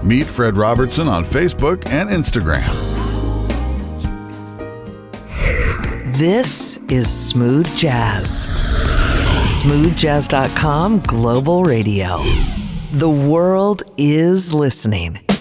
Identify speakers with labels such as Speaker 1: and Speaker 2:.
Speaker 1: Meet Fred Robertson on Facebook and Instagram.
Speaker 2: This is Smooth Jazz. smoothjazz.com Global Radio. The world is listening.